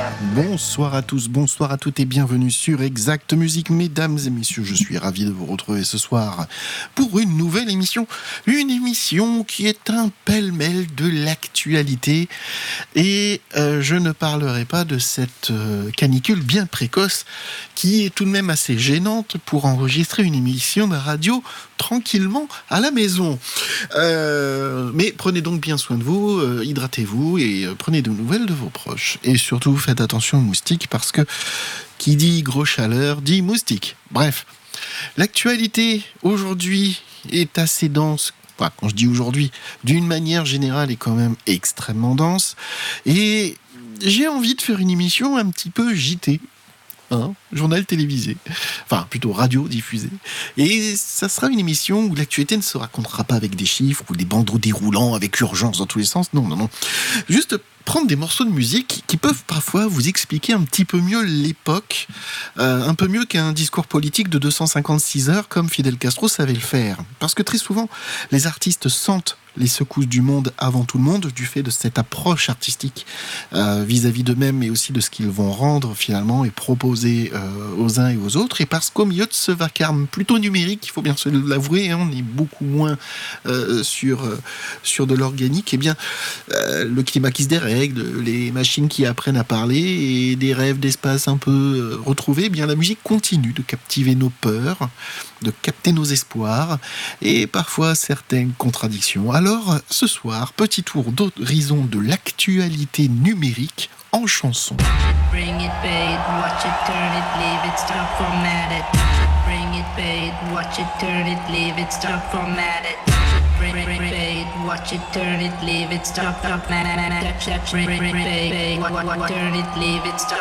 Bonsoir à tous, bonsoir à toutes et bienvenue sur Exact Musique. Mesdames et messieurs, je suis ravi de vous retrouver ce soir pour une nouvelle émission. Une émission qui est un pêle-mêle de l'actualité. Et je ne parlerai pas de cette canicule bien précoce qui est tout de même assez gênante pour enregistrer une émission de radio tranquillement à la maison. Mais prenez donc bien soin de vous, hydratez-vous et prenez de nouvelles de vos proches. Et surtout, faites attention aux moustiques parce que qui dit gros chaleur dit moustique. Bref, l'actualité aujourd'hui est assez dense. Enfin, quand je dis aujourd'hui, d'une manière générale, est quand même extrêmement dense. Et j'ai envie de faire une émission un petit peu JT. Journal télévisé, enfin plutôt radio diffusé. Et ça sera une émission où l'actualité ne se racontera pas avec des chiffres ou des bandeaux déroulants avec urgence dans tous les sens. Non. Juste prendre des morceaux de musique qui peuvent parfois vous expliquer un petit peu mieux l'époque, un peu mieux qu'un discours politique de 256 heures comme Fidel Castro savait le faire. Parce que très souvent, les artistes sentent les secousses du monde avant tout le monde, du fait de cette approche artistique vis-à-vis d'eux-mêmes, mais aussi de ce qu'ils vont rendre finalement et proposer aux uns et aux autres. Et parce qu'au milieu de ce vacarme plutôt numérique, il faut bien se l'avouer, on est beaucoup moins sur de l'organique, et bien le climat qui se dérègle, les machines qui apprennent à parler et des rêves d'espace un peu retrouvés, eh bien la musique continue de captiver nos peurs, de capter nos espoirs et parfois certaines contradictions. Alors, ce soir, petit tour d'horizon de l'actualité numérique en chanson. Bring it, babe, watch it, turn it, leave it, stop, format it. Bring it, babe, watch it, turn it, leave it, stop, format it. Bring it, babe, watch it, turn it, leave it, stop, format it. Bring it, babe, turn it, leave it, stop.